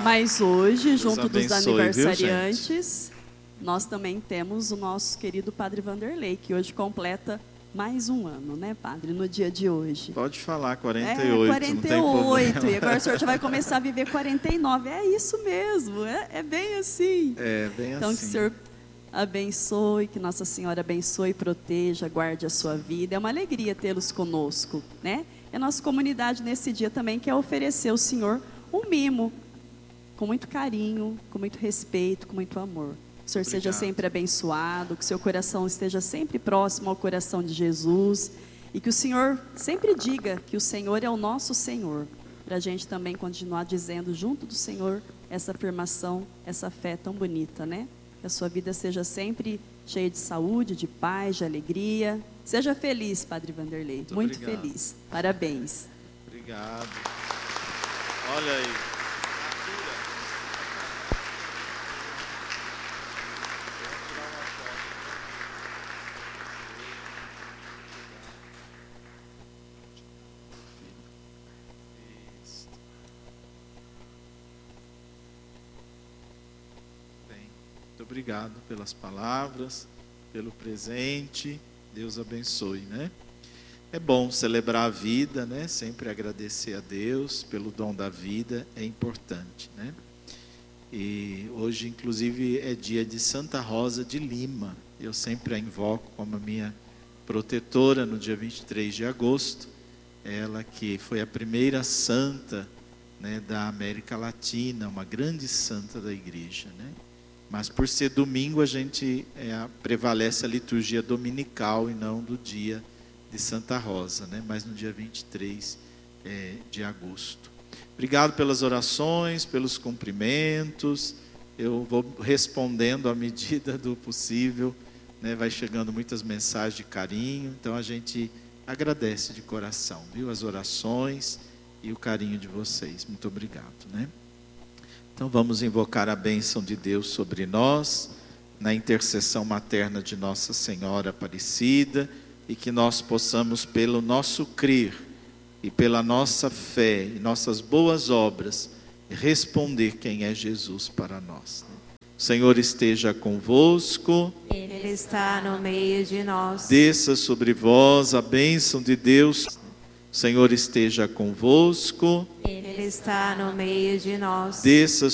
Mas hoje, junto dos abençoe, aniversariantes, nós também temos o nosso querido Padre Vanderlei, que hoje completa mais um ano, né, Padre, no dia de hoje. Pode falar, 48, 48, não tem problema. e agora o senhor já vai começar a viver 49. É isso mesmo, é bem assim. É, bem então, assim. que o Senhor abençoe, que Nossa Senhora abençoe, proteja, guarde a sua vida. É uma alegria tê-los conosco, né? E a nossa comunidade nesse dia também quer oferecer ao Senhor um mimo, com muito carinho, com muito respeito, com muito amor. Que o Senhor seja sempre abençoado, que seu coração esteja sempre próximo ao coração de Jesus e que o Senhor sempre diga que o Senhor é o nosso Senhor, para a gente também continuar dizendo junto do Senhor essa afirmação, essa fé tão bonita, né? Que a sua vida seja sempre cheia de saúde, de paz, de alegria. Seja feliz, Padre Vanderlei, muito feliz. Parabéns. Obrigado. Olha aí. Muito obrigado pelas palavras, pelo presente. Deus abençoe, né? É bom celebrar a vida, né? Sempre agradecer a Deus pelo dom da vida, é importante, né? E hoje, inclusive, é dia de Santa Rosa de Lima. Eu sempre a invoco como a minha protetora no dia 23 de agosto. Ela que foi a primeira santa, né, da América Latina, uma grande santa da igreja, né? Mas por ser domingo a gente prevalece a liturgia dominical e não do dia de Santa Rosa, né? Mas no dia 23 de agosto. Obrigado pelas orações, pelos cumprimentos. Eu vou respondendo à medida do possível, né? Vai chegando muitas mensagens de carinho, então a gente agradece de coração, viu? As orações e o carinho de vocês. Muito obrigado, né? Então vamos invocar a bênção de Deus sobre nós, na intercessão materna de Nossa Senhora Aparecida, e que nós possamos, pelo nosso crer e pela nossa fé e nossas boas obras, responder quem é Jesus para nós. O Senhor esteja convosco. Ele está no meio de nós. Desça sobre vós a bênção de Deus. O Senhor esteja convosco. Ele está no meio de nós. Desça